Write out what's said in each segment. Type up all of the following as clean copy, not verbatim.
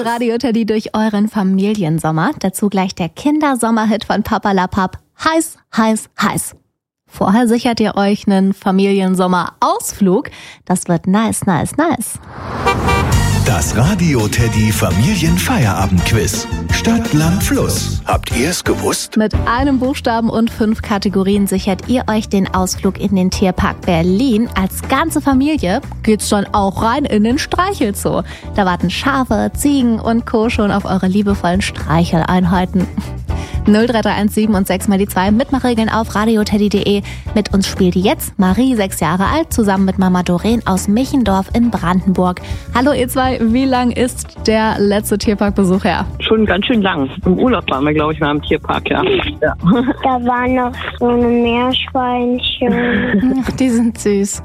reise Radio Teddy durch euren Familiensommer. Dazu gleich der Kindersommerhit von Papperlapapp. Heiß, heiß, heiß. Vorher sichert ihr euch einen Familiensommer-Ausflug. Das wird nice, nice, nice. Das Radio Teddy Familienfeierabend-Quiz. Stadt, Land, Fluss. Habt ihr es gewusst? Mit einem Buchstaben und 5 Kategorien sichert ihr euch den Ausflug in den Tierpark Berlin. Als ganze Familie geht's dann auch rein in den Streichelzoo. Da warten Schafe, Ziegen und Co. schon auf eure liebevollen Streicheleinheiten. 03317 und 6 mal die 2 Mitmachregeln auf radioteddy.de. Mit uns spielt jetzt Marie, 6 Jahre alt, zusammen mit Mama Doreen aus Michendorf in Brandenburg. Hallo ihr zwei, wie lang ist der letzte Tierparkbesuch her? Schon ganz schön lang. Im Urlaub waren wir, glaube ich, mal im Tierpark, ja. Da waren noch so eine Meerschweinchen, Ach, die sind süß.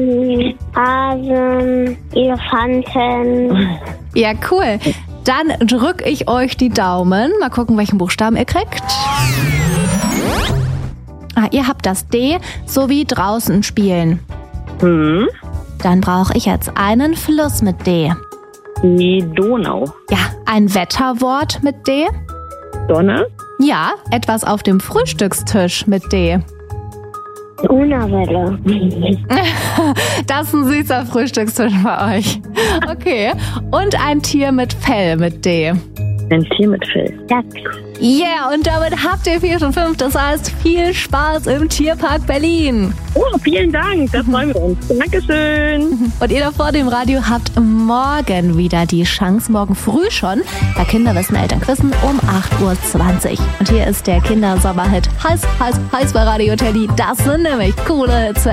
Hasen, Elefanten. Ja, cool. Dann drück ich euch die Daumen. Mal gucken, welchen Buchstaben ihr kriegt. Ihr habt das D sowie draußen spielen. Dann brauche ich jetzt einen Fluss mit D. Die Donau. Ja, ein Wetterwort mit D. Sonne. Ja, etwas auf dem Frühstückstisch mit D. Unawelle. Das ist ein süßer Frühstückstisch bei euch. Okay. Und ein Tier mit Fell mit D. Ein Tier mit Fell. Yeah, und damit habt ihr 4 von 5. Das heißt, viel Spaß im Tierpark Berlin. Oh, vielen Dank. Das freuen wir uns. Dankeschön. Und ihr da vor dem Radio habt morgen wieder die Chance, morgen früh schon, bei Kinderwissen Elternquissen um 8:20 Uhr. Und hier ist der Kindersommerhit Heiß, heiß, heiß bei Radio Teddy. Das sind nämlich coole Hits.